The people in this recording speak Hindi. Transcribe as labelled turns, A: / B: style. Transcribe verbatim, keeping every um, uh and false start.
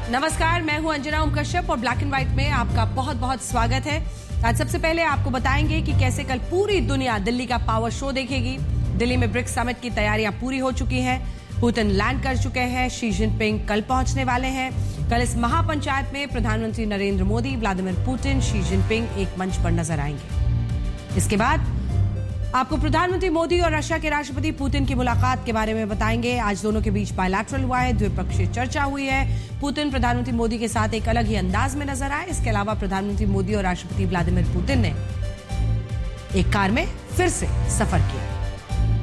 A: नमस्कार, मैं हूं अंजना ओम कश्यप और ब्लैक एंड व्हाइट में आपका बहुत बहुत स्वागत है। आज सबसे पहले आपको बताएंगे कि कैसे कल पूरी दुनिया दिल्ली का पावर शो देखेगी। दिल्ली में ब्रिक्स समिट की तैयारियां पूरी हो चुकी हैं। पुतिन लैंड कर चुके हैं, शी जिनपिंग कल पहुंचने वाले हैं। कल इस महापंचायत में प्रधानमंत्री Narendra Modi, Vladimir Putin, Xi Jinping एक मंच पर नजर आएंगे। इसके बाद आपको प्रधानमंत्री मोदी और रशिया के राष्ट्रपति पुतिन की मुलाकात के बारे में बताएंगे। आज दोनों के बीच बायलैटरल हुआ है, द्विपक्षीय चर्चा हुई है। पुतिन प्रधानमंत्री मोदी के साथ एक अलग ही अंदाज में नजर आए। इसके अलावा प्रधानमंत्री मोदी और राष्ट्रपति व्लादिमीर पुतिन ने एक कार में फिर से सफर किया।